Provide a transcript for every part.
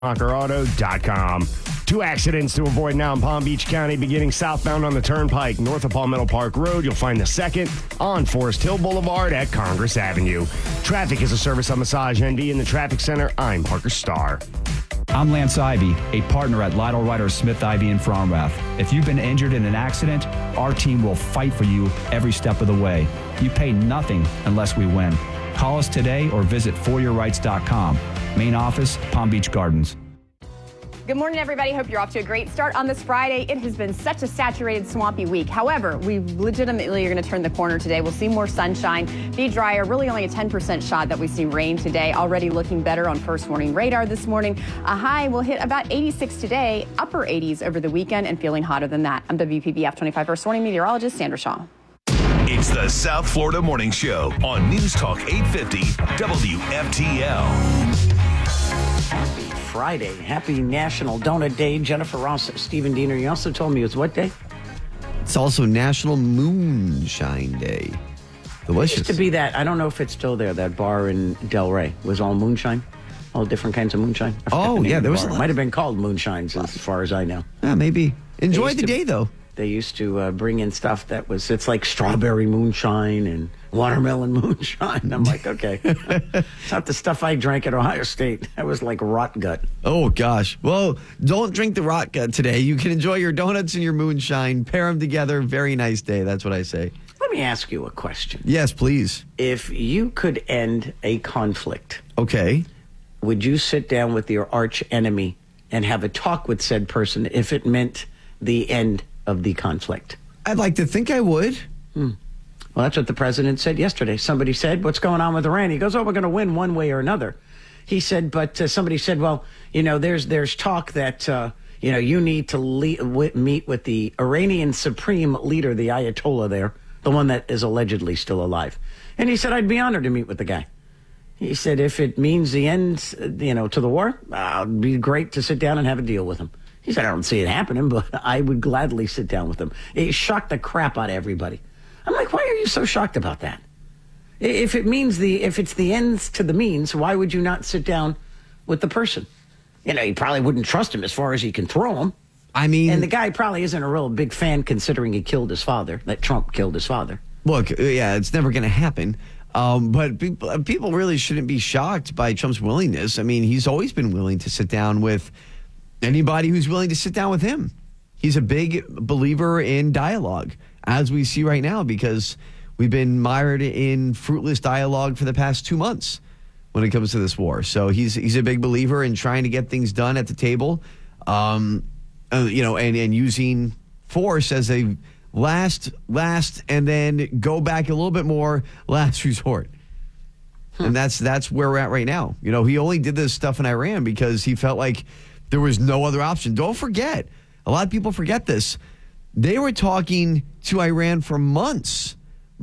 RockAuto.com. 2 accidents to avoid now in Palm Beach County, beginning southbound on the Turnpike. North of Palmetto Park Road, you'll find the second on Forest Hill Boulevard at Congress Avenue. Traffic is a service of Massage ND in the Traffic Center. I'm Parker Starr. I'm Lance Ivy, a partner at Lytle Ryder Smith Ivy in Fromrath. If you've been injured in an accident, our team will fight for you every step of the way. You pay nothing unless we win. Call us today or visit foryourrights.com. Main office, Palm Beach Gardens. Good morning, everybody. Hope you're off to a great start on this Friday. It has been such a saturated, swampy week. However, we legitimately are going to turn the corner today. We'll see more sunshine, be drier, really only a 10% shot that we see rain today. Already looking better on first warning radar this morning. A high will hit about 86 today, upper 80s over the weekend, and feeling hotter than that. I'm WPBF 25 first warning meteorologist Sandra Shaw. It's the South Florida Morning Show on News Talk 850 WFTL. Happy Friday. Happy National Donut Day. Jennifer Ross, Stephen Diener. You also told me it's what day? It's also National Moonshine Day. Delicious. It used to be that. I don't know if it's still there. That bar in Delray was all moonshine. All different kinds of moonshine. Oh, yeah. There was a lot. It might have been called moonshines as far as I know. Yeah, maybe. Enjoy the day, though. They used to bring in stuff that was, it's like strawberry moonshine and watermelon moonshine. I'm like, okay. It's not the stuff I drank at Ohio State. That was like rot gut. Oh, gosh. Well, don't drink the rot gut today. You can enjoy your donuts and your moonshine. Pair them together. Very nice day. That's what I say. Let me ask you a question. Yes, please. If you could end a conflict. Okay. Would you sit down with your arch enemy and have a talk with said person if it meant the end of the conflict? I'd like to think I would. Well, that's what the president said yesterday. Somebody said, what's going on with Iran? He goes, oh, we're going to win one way or another. He said, but somebody said, well, you know, there's talk that, you need to meet with the Iranian supreme leader, the Ayatollah there, the one that is allegedly still alive. And he said, I'd be honored to meet with the guy. He said, if it means the end, to the war, it'd be great to sit down and have a deal with him. He said, I don't see it happening, but I would gladly sit down with him. It shocked the crap out of everybody. I'm like, why are you so shocked about that? If it's the ends to the means, why would you not sit down with the person? You probably wouldn't trust him as far as he can throw him. I mean... And the guy probably isn't a real big fan considering he killed his father, that Trump killed his father. Look, yeah, it's never going to happen. But people really shouldn't be shocked by Trump's willingness. I mean, he's always been willing to sit down with anybody who's willing to sit down with him. He's a big believer in dialogue, as we see right now, because we've been mired in fruitless dialogue for the past 2 months when it comes to this war. So he's a big believer in trying to get things done at the table, and using force as a last, and then go back a little bit more last resort. And that's where we're at right now. He only did this stuff in Iran because he felt like there was no other option. Don't forget, a lot of people forget this. They were talking to Iran for months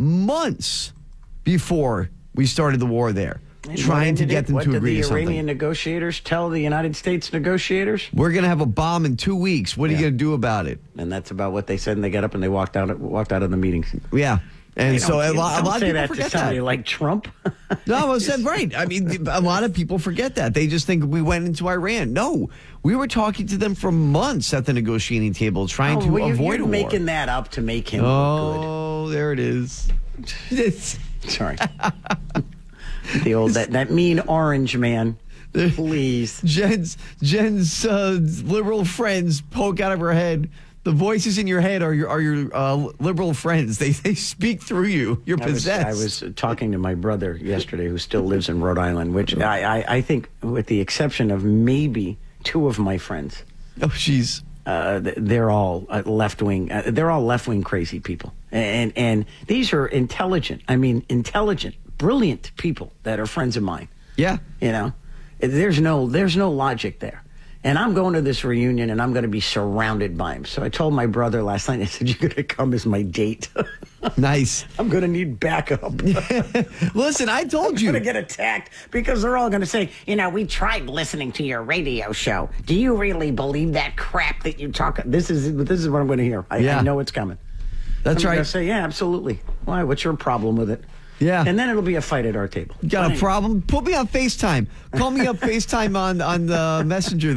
before we started the war there, trying to get them to agree to something. What did the Iranian negotiators tell the United States negotiators? We're going to have a bomb in 2 weeks. What are you going to do about it? And that's about what they said, and they got up and they walked out of the meeting. Yeah. And so a lot of people that forget to somebody like Trump. No, I said right. I mean, a lot of people forget that. They just think we went into Iran. No, we were talking to them for months at the negotiating table, trying to avoid a war. You're making that up to make him look good. Oh, there it is. Sorry. The old that mean orange man. Please. Jen's liberal friends poke out of her head. The voices in your head are your liberal friends. They speak through you. You're possessed. I was talking to my brother yesterday, who still lives in Rhode Island, which I think, with the exception of maybe 2 of my friends. Oh, jeez. They're all left-wing. They're all left-wing crazy people, and these are intelligent, brilliant people that are friends of mine. Yeah. There's no logic there. And I'm going to this reunion, and I'm going to be surrounded by him. So I told my brother last night, I said, you're going to come as my date. Nice. I'm going to need backup. Listen, I told you. I'm going to get attacked because they're all going to say, we tried listening to your radio show. Do you really believe that crap that you talk? This is what I'm going to hear. I know it's coming. That's right. I'm going to say, yeah, absolutely. Why? What's your problem with it? Yeah. And then it'll be a fight at our table. Got a problem? Put me on FaceTime. Call me up FaceTime on the messenger